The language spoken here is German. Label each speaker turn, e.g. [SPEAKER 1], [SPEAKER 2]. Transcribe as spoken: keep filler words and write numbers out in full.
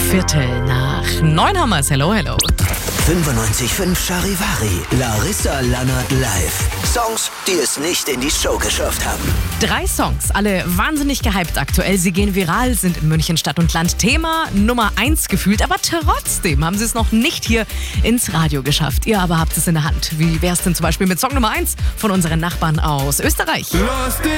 [SPEAKER 1] Viertel nach neun haben wir's. Hello, hello.
[SPEAKER 2] fünfundneunzig Komma fünf Charivari. Larissa Lannert live. Songs, die es nicht in die Show geschafft haben.
[SPEAKER 1] Drei Songs, alle wahnsinnig gehypt aktuell. Sie gehen viral, sind in München Stadt und Land Thema Nummer eins gefühlt. Aber trotzdem haben sie es noch nicht hier ins Radio geschafft. Ihr aber habt es in der Hand. Wie wär's denn zum Beispiel mit Song Nummer eins von unseren Nachbarn aus Österreich?
[SPEAKER 3] Lass dich